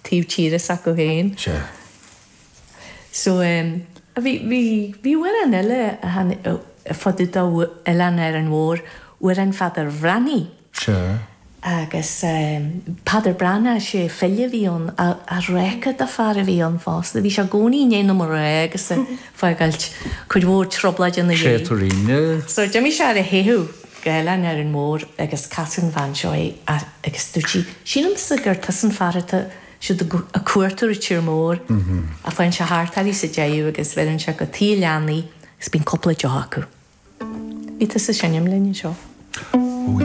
tíw tíras ac o hyn. Sure. So, fi wyran ele ffodyd o elan yn môr, wyran ffadr frani. Sure. Agus Padr Brana sé fellile fi on a reka da fara fi on fast. Vi sé goni né no agus fagalt could vô troblad in the Sé Torino. So Jimmy sé a hehu galan yn môr agus Catherine Van Joy agus tuchi. Sínam sa gur tasan farata should a cuartur a cheer môr. A fain sé hartali sa jaiu agus verin sé go tílani. It's been couple of johaku. Vi tas a sinim lenne seo.